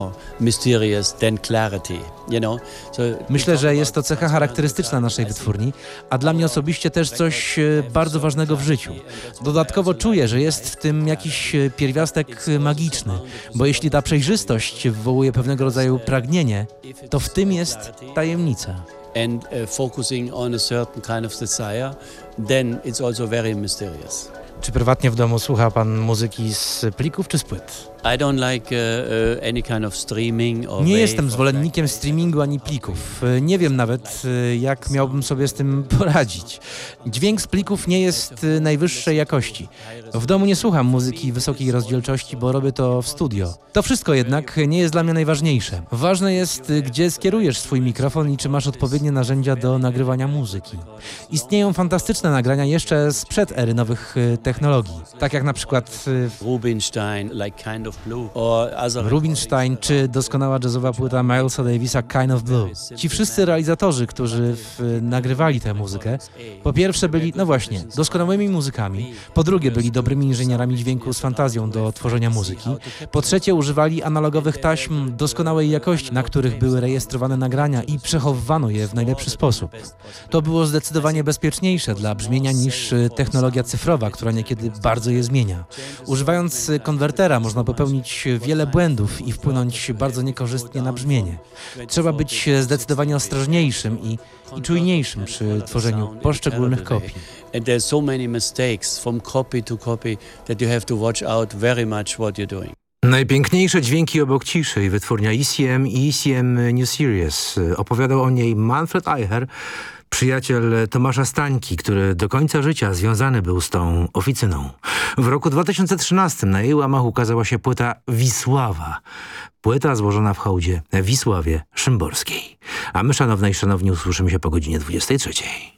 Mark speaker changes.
Speaker 1: mysterious than clarity,
Speaker 2: Myślę, że jest to cecha charakterystyczna naszej wytwórni, a dla mnie osobiście też coś bardzo ważnego w życiu. Dodatkowo czuję, że jest w tym jakiś pierwiastek magiczny, bo jeśli ta przejrzystość wywołuje pewnego rodzaju pragnienie, to w tym jest tajemnica.
Speaker 1: And focusing on a certain kind of desire, then it's also very mysterious.
Speaker 2: Czy prywatnie w domu słucha pan muzyki z plików czy z płyt?
Speaker 1: I don't like any kind of streaming or
Speaker 2: Nie
Speaker 1: wave
Speaker 2: jestem
Speaker 1: or
Speaker 2: zwolennikiem streamingu ani plików. Nie wiem nawet, jak miałbym sobie z tym poradzić. Dźwięk z plików nie jest najwyższej jakości. W domu nie słucham muzyki wysokiej rozdzielczości, bo robię to w studio. To wszystko jednak nie jest dla mnie najważniejsze. Ważne jest, gdzie skierujesz swój mikrofon i czy masz odpowiednie narzędzia do nagrywania muzyki. Istnieją fantastyczne nagrania jeszcze sprzed ery nowych technologii, tak jak na przykład
Speaker 1: Rubinstein, like Kind of Blue, or other
Speaker 2: Rubinstein czy doskonała jazzowa płyta Milesa Davisa Kind of Blue. Ci wszyscy realizatorzy, którzy nagrywali tę muzykę, po pierwsze byli, no właśnie, doskonałymi muzykami, po drugie byli dobrymi inżynierami dźwięku z fantazją do tworzenia muzyki, po trzecie używali analogowych taśm doskonałej jakości, na których były rejestrowane nagrania i przechowywano je w najlepszy sposób. To było zdecydowanie bezpieczniejsze dla brzmienia niż technologia cyfrowa, która niekiedy bardzo je zmienia. Używając konwertera można popełnić wiele błędów i wpłynąć bardzo niekorzystnie na brzmienie. Trzeba być zdecydowanie ostrożniejszym i czujniejszym przy tworzeniu poszczególnych kopii.
Speaker 1: And there's so many mistakes from copy to copy that you have to watch out very much what you're doing.
Speaker 3: Najpiękniejsze dźwięki obok ciszy, wytwórnia ECM i ECM New Series. Opowiadał o niej Manfred Eicher, przyjaciel Tomasza Stańki, który do końca życia związany był z tą oficyną. W roku 2013 na jej łamach ukazała się płyta Wisława. Płyta złożona w hołdzie Wisławie Szymborskiej. A my, szanowne i szanowni, usłyszymy się po godzinie 23.